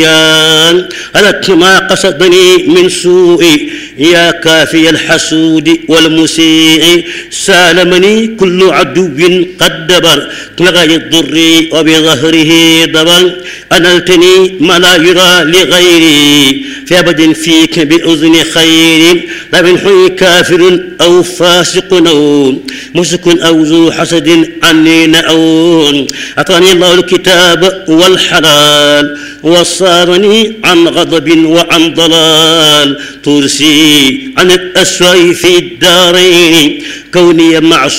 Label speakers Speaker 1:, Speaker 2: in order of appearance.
Speaker 1: أردت ما قصدني من سوء يا كافي الحسود والمسيء سالمني كل عدو قد دبر لغاية الضر وبظهره دبر أنلتني ما لا يرى لغيري في أبد فيك بأذن خير لا من حي كافر أو فاسق أو مسك أو ذو حسد عني أو أعطاني الله الكتاب والحلال وصارني عن غضب وعن ضلال ترسي عن الأسوأ في الدارين كوني معصوم